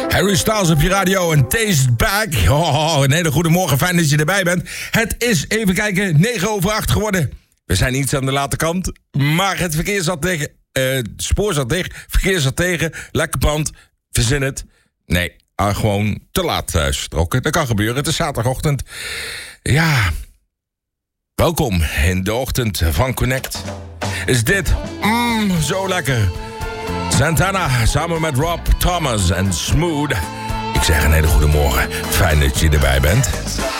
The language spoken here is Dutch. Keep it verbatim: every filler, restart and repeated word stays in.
Harry Styles op je radio en Taste Back. Oh, een hele goede morgen, fijn dat je erbij bent. Het is, even kijken, negen over acht geworden. We zijn iets aan de late kant, maar het verkeer zat tegen. Uh, het spoor zat tegen, verkeer zat tegen. Lekker pand, verzin het. Nee, uh, gewoon te laat thuis vertrokken. Dat kan gebeuren, het is zaterdagochtend. Ja, welkom in de ochtend van Connect. Is dit mm, zo lekker. Santana samen met Rob Thomas en Smooth. Ik zeg een hele goede morgen. Fijn dat je erbij bent.